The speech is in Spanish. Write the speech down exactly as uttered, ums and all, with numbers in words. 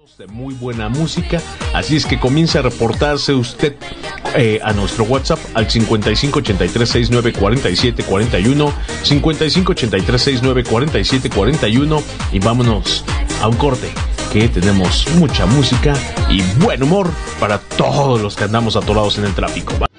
De muy buena música, así es que comience a reportarse usted eh, a nuestro WhatsApp al cincuenta y cinco ochenta y tres sesenta y nueve cuarenta y siete cuarenta y uno, cincuenta y cinco ochenta y tres sesenta y nueve cuarenta y siete cuarenta y uno, y vámonos a un corte, que tenemos mucha música y buen humor para todos los que andamos atorados en el tráfico.